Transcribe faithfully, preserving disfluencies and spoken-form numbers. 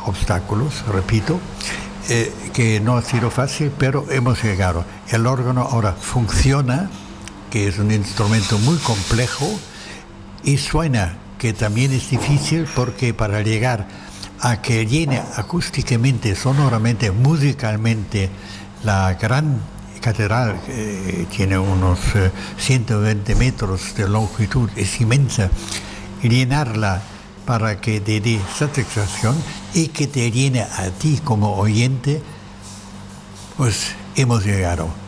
obstáculos, repito, eh, que no ha sido fácil, pero hemos llegado. El órgano ahora funciona, que es un instrumento muy complejo, y suena, que también es difícil porque para llegar a que llene acústicamente, sonoramente, musicalmente la gran catedral, eh, tiene unos eh, ciento veinte metros de longitud, es inmensa, llenarla para que te dé satisfacción y que te llene a ti como oyente, pues hemos llegado.